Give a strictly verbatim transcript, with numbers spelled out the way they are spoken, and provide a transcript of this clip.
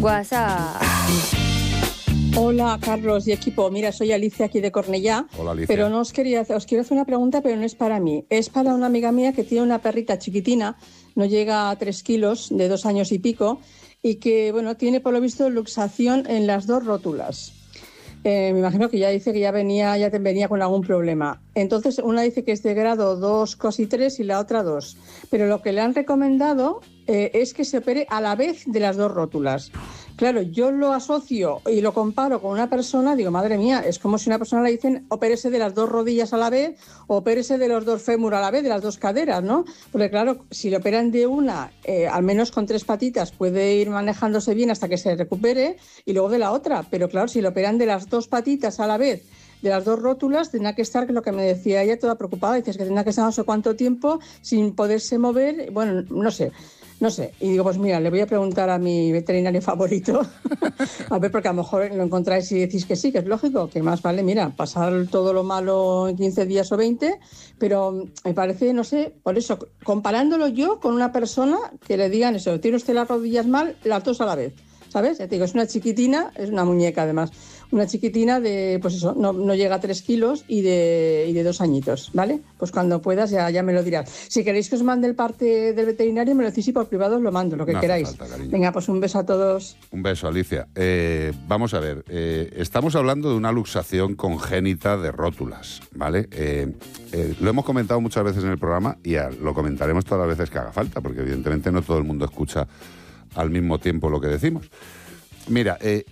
WhatsApp. Hola, Carlos y equipo. Mira, soy Alicia aquí de Cornellá. Hola, Alicia. Pero no os quería hacer, os quiero hacer una pregunta, pero no es para mí. Es para una amiga mía que tiene una perrita chiquitina, no llega a tres kilos, de dos años y pico, y que, bueno, tiene por lo visto luxación en las dos rótulas. Eh, me imagino que ya dice que ya venía, ya te venía con algún problema. Entonces, una dice que es de grado dos, casi tres, y la otra dos. Pero lo que le han recomendado eh, es que se opere a la vez de las dos rótulas. Claro, yo lo asocio y lo comparo con una persona, digo, madre mía, es como si a una persona le dicen opérese de las dos rodillas a la vez o opérese de los dos fémur a la vez, de las dos caderas, ¿no? Porque claro, si le operan de una, eh, al menos con tres patitas puede ir manejándose bien hasta que se recupere, y luego de la otra. Pero claro, si le operan de las dos patitas a la vez, de las dos rótulas, tendrá que estar, que lo que me decía ella, toda preocupada, dices que tendrá que estar no sé cuánto tiempo sin poderse mover, bueno, no sé. No sé, y digo, pues mira, le voy a preguntar a mi veterinario favorito, a ver, porque a lo mejor lo encontráis y decís que sí, que es lógico, que más vale, mira, pasar todo lo malo en quince días o veinte, pero me parece, no sé, por eso, comparándolo yo con una persona que le digan eso, tiene usted las rodillas mal, las dos a la vez, ¿sabes? Ya te digo, es una chiquitina, es una muñeca además, una chiquitina de, pues eso, no, no llega a tres kilos y de, y de dos añitos, ¿vale? Pues cuando puedas ya, ya me lo dirás. Si queréis que os mande el parte del veterinario, me lo decís y por privado os lo mando, lo que No hace queráis. falta, cariño. Venga, pues un beso a todos. Un beso, Alicia. Eh, vamos a ver, eh, estamos hablando de una luxación congénita de rótulas, ¿vale? Eh, eh, lo hemos comentado muchas veces en el programa y a, lo comentaremos todas las veces que haga falta, porque evidentemente no todo el mundo escucha al mismo tiempo lo que decimos. Mira, eh,